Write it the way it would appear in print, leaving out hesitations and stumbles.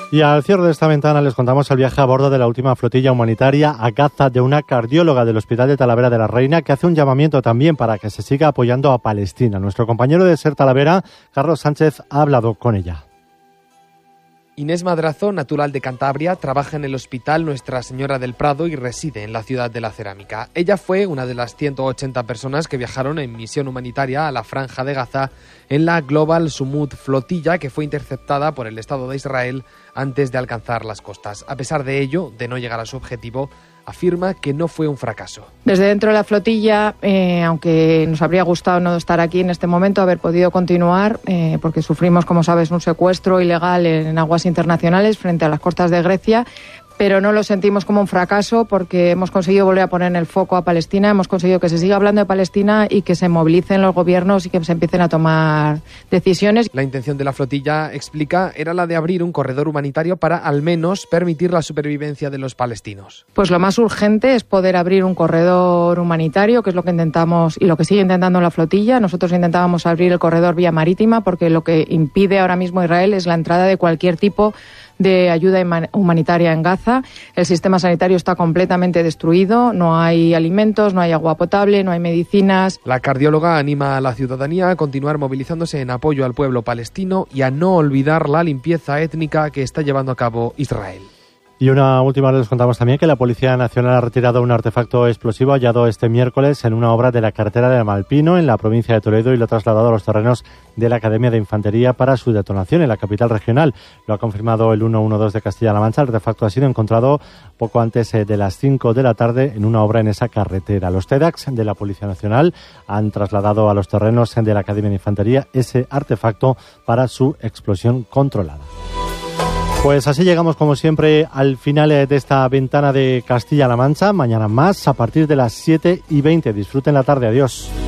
Y al cierre de esta ventana les contamos el viaje a bordo de la última flotilla humanitaria a Gaza de una cardióloga del Hospital de Talavera de la Reina, que hace un llamamiento también para que se siga apoyando a Palestina. Nuestro compañero de SER Talavera, Carlos Sánchez, ha hablado con ella. Inés Madrazo, natural de Cantabria, trabaja en el Hospital Nuestra Señora del Prado y reside en la ciudad de la Cerámica. Ella fue una de las 180 personas que viajaron en misión humanitaria a la Franja de Gaza en la Global Sumud flotilla, que fue interceptada por el Estado de Israel antes de alcanzar las costas. A pesar de ello, de no llegar a su objetivo, afirma que no fue un fracaso. Desde dentro de la flotilla, aunque nos habría gustado no estar aquí en este momento, haber podido continuar, porque sufrimos, como sabes, un secuestro ilegal en aguas internacionales frente a las costas de Grecia, pero no lo sentimos como un fracaso porque hemos conseguido volver a poner en el foco a Palestina, hemos conseguido que se siga hablando de Palestina y que se movilicen los gobiernos y que se empiecen a tomar decisiones. La intención de la flotilla, explica, era la de abrir un corredor humanitario para al menos permitir la supervivencia de los palestinos. Pues lo más urgente es poder abrir un corredor humanitario, que es lo que intentamos y lo que sigue intentando la flotilla. Nosotros intentábamos abrir el corredor vía marítima porque lo que impide ahora mismo Israel es la entrada de cualquier tipo de ayuda humanitaria en Gaza. El sistema sanitario está completamente destruido, no hay alimentos, no hay agua potable, no hay medicinas. La cardióloga anima a la ciudadanía a continuar movilizándose en apoyo al pueblo palestino y a no olvidar la limpieza étnica que está llevando a cabo Israel. Y una última vez les contamos también que la Policía Nacional ha retirado un artefacto explosivo hallado este miércoles en una obra de la carretera de Malpino, en la provincia de Toledo, y lo ha trasladado a los terrenos de la Academia de Infantería para su detonación en la capital regional. Lo ha confirmado el 112 de Castilla-La Mancha. El artefacto ha sido encontrado poco antes de las 5 de la tarde en una obra en esa carretera. Los TEDx de la Policía Nacional han trasladado a los terrenos de la Academia de Infantería ese artefacto para su explosión controlada. Pues así llegamos, como siempre, al final de esta ventana de Castilla-La Mancha. Mañana más, a partir de las 7:20. Disfruten la tarde. Adiós.